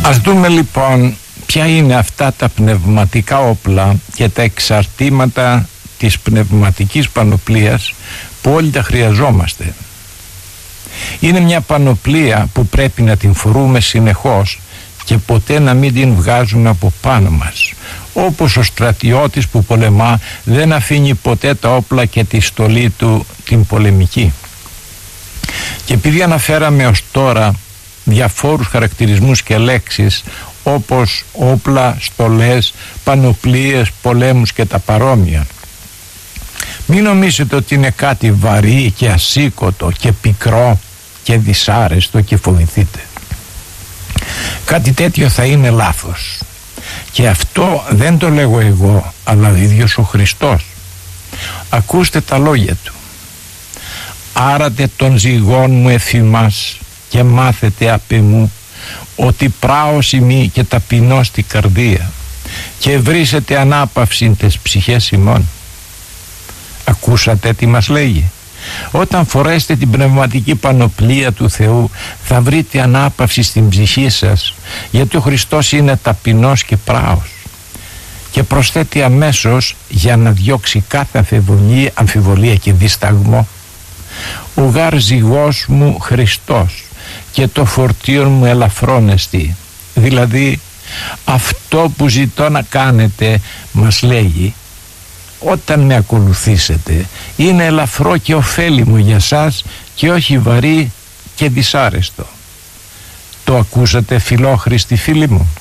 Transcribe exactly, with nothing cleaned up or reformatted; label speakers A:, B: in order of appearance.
A: Ας δούμε λοιπόν ποια είναι αυτά τα πνευματικά όπλα και τα εξαρτήματα της πνευματικής πανοπλίας που όλοι τα χρειαζόμαστε. Είναι μια πανοπλία που πρέπει να την φορούμε συνεχώς και ποτέ να μην την βγάζουμε από πάνω μας. Όπως ο στρατιώτης που πολεμά δεν αφήνει ποτέ τα όπλα και τη στολή του την πολεμική. Και επειδή αναφέραμε ως τώρα διαφόρους χαρακτηρισμούς και λέξεις όπως όπλα, στολές, πανοπλίες, πολέμους και τα παρόμοια, μην νομίζετε ότι είναι κάτι βαρύ και ασήκωτο και πικρό και δυσάρεστο και φοβηθείτε. Κάτι τέτοιο θα είναι λάθος. Και αυτό δεν το λέγω εγώ, αλλά ο ίδιος ο Χριστός. Ακούστε τα λόγια του. «Άρατε των ζυγών μου εφημάς και μάθετε απ' εμού ότι πράος ημί και ταπεινός στη καρδία και βρίσετε ανάπαυση τες ψυχές ημών». Ακούσατε τι μας λέγει? Όταν φορέσετε την πνευματική πανοπλία του Θεού θα βρείτε ανάπαυση στην ψυχή σας, γιατί ο Χριστός είναι ταπεινός και πράος. Και προσθέτει αμέσως για να διώξει κάθε αμφιβολία, αμφιβολία και δισταγμό: «Ο γάρ ζυγός μου Χριστός και το φορτίο μου ελαφρώνεστη». Δηλαδή αυτό που ζητώ να κάνετε, μας λέγει, όταν με ακολουθήσετε είναι ελαφρό και ωφέλιμο για σας και όχι βαρύ και δυσάρεστο. Το ακούσατε, φιλόχρηστοι φίλοι μου?